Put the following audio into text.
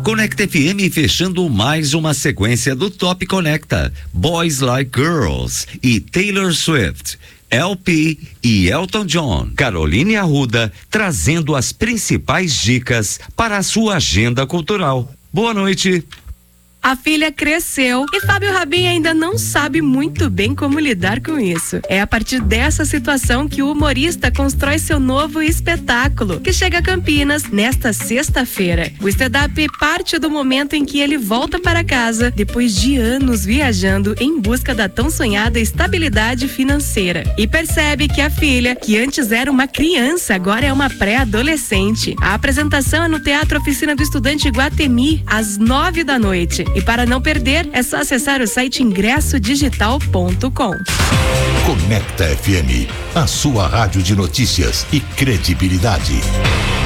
Conecta FM fechando mais uma sequência do Top Conecta. Boys Like Girls e Taylor Swift. LP e Elton John. Caroline Arruda trazendo as principais dicas para a sua agenda cultural. Boa noite. A filha cresceu e Fábio Rabin ainda não sabe muito bem como lidar com isso. É a partir dessa situação que o humorista constrói seu novo espetáculo, que chega a Campinas nesta sexta-feira. O stand-up parte do momento em que ele volta para casa depois de anos viajando em busca da tão sonhada estabilidade financeira. E percebe que a filha, que antes era uma criança, agora é uma pré-adolescente. A apresentação é no Teatro Oficina do Estudante Guatemi, às 9 da noite. E para não perder, é só acessar o site ingressodigital.com. Conecta FM, a sua rádio de notícias e credibilidade.